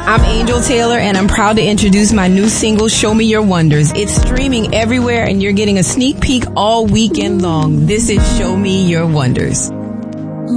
I'm Angel Taylor, and I'm proud to introduce my new single, Show Me Your Wonders. It's streaming everywhere, and you're getting a sneak peek all weekend long. This is Show Me Your Wonders.